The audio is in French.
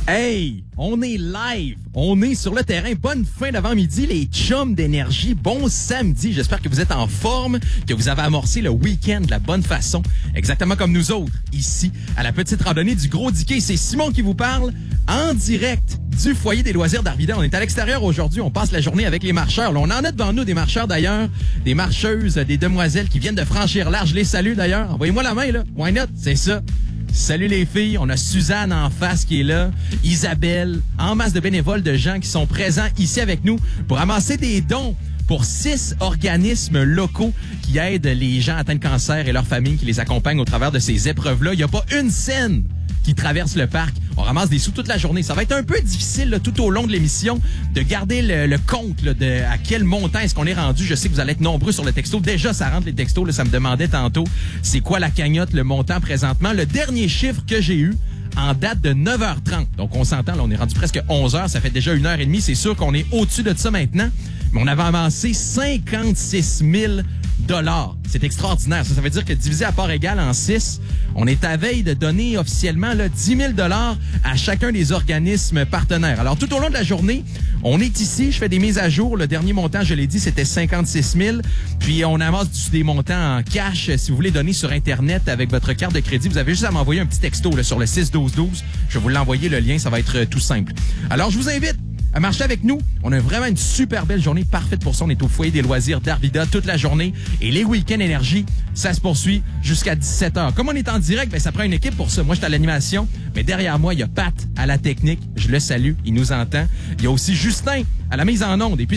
Hey, on est live, on est sur le terrain. Bonne fin d'avant-midi, les chums d'énergie. Bon samedi, j'espère que vous êtes en forme, que vous avez amorcé le week-end de la bonne façon, exactement comme nous autres, ici, à la petite randonnée du Gros Diquet. C'est Simon qui vous parle en direct du foyer des loisirs d'Arvida. On est à l'extérieur aujourd'hui, on passe la journée avec les marcheurs. Là, on en a devant nous des marcheurs d'ailleurs, des marcheuses, des demoiselles qui viennent de franchir l'arche. Je les salue d'ailleurs. Envoyez-moi la main, là. Why not? C'est ça. Salut les filles, on a Suzanne en face qui est là, Isabelle, en masse de bénévoles, de gens qui sont présents ici avec nous pour amasser des dons pour 6 organismes locaux qui aident les gens atteints de cancer et leurs familles, qui les accompagnent au travers de ces épreuves-là. Il n'y a pas une scène qui traverse le parc. On ramasse des sous toute la journée. Ça va être un peu difficile là, tout au long de l'émission de garder le compte là, de à quel montant est-ce qu'on est rendu. Je sais que vous allez être nombreux sur le texto. Déjà, ça rentre les textos. Là, ça me demandait tantôt c'est quoi la cagnotte, le montant présentement. Le dernier chiffre que j'ai eu en date de 9h30. Donc, on s'entend, là, on est rendu presque 11h. Ça fait déjà 1h30. C'est sûr qu'on est au-dessus de ça maintenant. Mais on avait avancé 56 000 $. C'est extraordinaire. Ça veut dire que divisé à part égale en 6, on est à veille de donner officiellement là, 10 000 $ à chacun des organismes partenaires. Alors, tout au long de la journée, on est ici. Je fais des mises à jour. Le dernier montant, je l'ai dit, c'était 56 000. Puis, on amasse des montants en cash. Si vous voulez donner sur Internet avec votre carte de crédit, vous avez juste à m'envoyer un petit texto là, sur le 6-12-12. Je vais vous l'envoyer, le lien. Ça va être tout simple. Alors, je vous invite à marcher avec nous. On a vraiment une super belle journée parfaite pour ça. On est au foyer des loisirs d'Arvida toute la journée. Et les week-ends énergie, ça se poursuit jusqu'à 17h. Comme on est en direct, ben ça prend une équipe pour ça. Moi, je suis à l'animation. Mais derrière moi, il y a Pat à la technique. Je le salue. Il nous entend. Il y a aussi Justin à la mise en onde. Et puis,